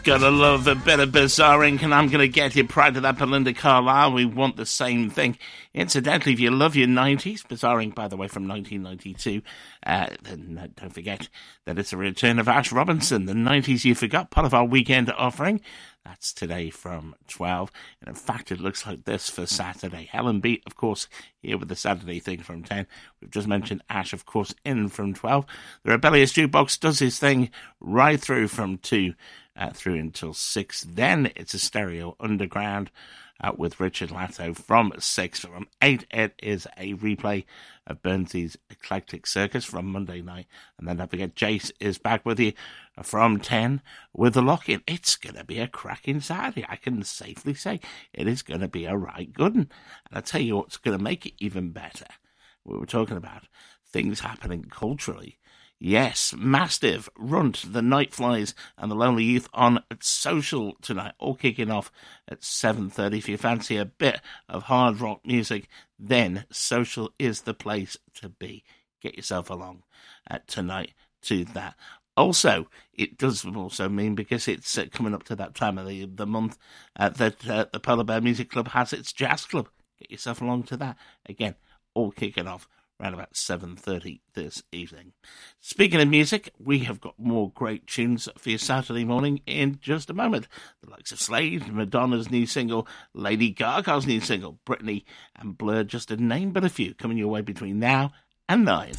Gotta love a bit of Bizarring, and I'm gonna get you prior to that, Belinda Carlisle. We want the same thing. Incidentally, if you love your 90s, Bizarring, by the way, from 1992, then don't forget that it's a return of Ash Robinson, the 90s you forgot, part of our weekend offering. That's today from 12. And in fact, it looks like this for Saturday. Helen Beat, of course, here with the Saturday thing from 10. We've just mentioned Ash, of course, in from 12. The Rebellious Jukebox does his thing right through from 2 through until 6. Then it's a Stereo Underground with Richard Latto from 6. From 8, it is a replay of Burnsy's Eclectic Circus from Monday night. And then don't forget, Jace is back with you from 10 with the lock-in. It's going to be a cracking Saturday. I can safely say it is going to be a right good one. And I'll tell you what's going to make it even better. We were talking about things happening culturally. Yes, Mastiff, Runt, the Nightflies and the Lonely Youth on Social tonight, all kicking off at 7:30. If you fancy a bit of hard rock music, then Social is the place to be. Get yourself along tonight to that. Also, it does also mean, because it's coming up to that time of the month, that the Polar Bear Music Club has its jazz club. Get yourself along to that. Again, all kicking off around about 7:30 this evening. Speaking of music, we have got more great tunes for your Saturday morning in just a moment. The likes of Slade, Madonna's new single, Lady Gaga's new single, Britney and Blur, just to name but a few, coming your way between now and 9.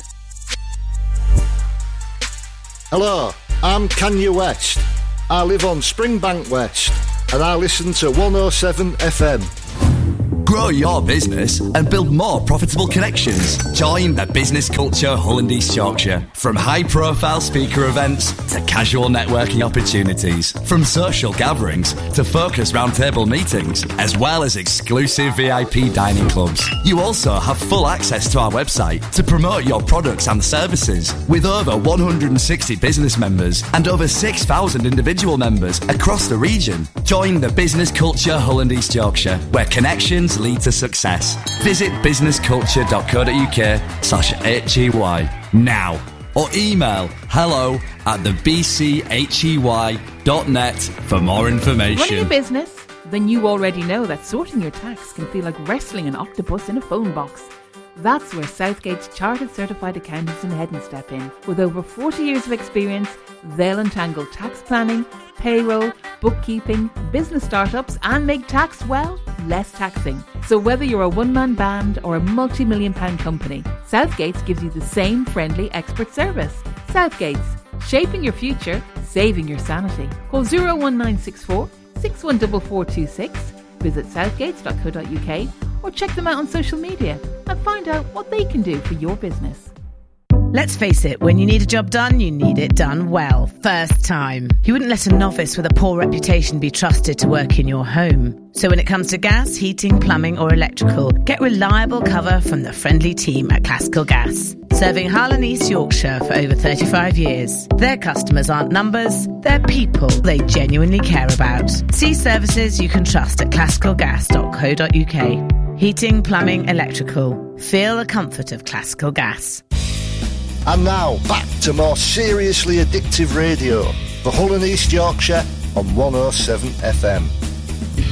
Hello, I'm Kanye West. I live on Springbank West and I listen to 107 FM. Grow your business and build more profitable connections. Join the Business Culture Hull and East Yorkshire. From high-profile speaker events to casual networking opportunities, from social gatherings to focused roundtable meetings, as well as exclusive VIP dining clubs. You also have full access to our website to promote your products and services. With over 160 business members and over 6,000 individual members across the region, join the Business Culture Hull and East Yorkshire, where connections lead to success. Visit businessculture.co.uk/HEY now, or email hello@thebchey.net for more information. Running a business? Then you already know that sorting your tax can feel like wrestling an octopus in a phone box. That's where Southgate's Chartered Certified Accountants in Hedden step in. With over 40 years of experience, they'll untangle tax planning, payroll, bookkeeping, business startups, and make tax, well, less taxing. So whether you're a one-man band or a multi-million-pound company, Southgate's gives you the same friendly expert service. Southgate's, shaping your future, saving your sanity. Call 01964 614426, visit southgates.co.uk, or check them out on social media and find out what they can do for your business. Let's face it, when you need a job done, you need it done well, first time. You wouldn't let a novice with a poor reputation be trusted to work in your home. So when it comes to gas, heating, plumbing or electrical, get reliable cover from the friendly team at Classical Gas. Serving Hull and East Yorkshire for over 35 years. Their customers aren't numbers, they're people they genuinely care about. See services you can trust at classicalgas.co.uk. Heating, plumbing, electrical. Feel the comfort of Classical Gas. And now, back to more seriously addictive radio for Hull and East Yorkshire on 107 FM.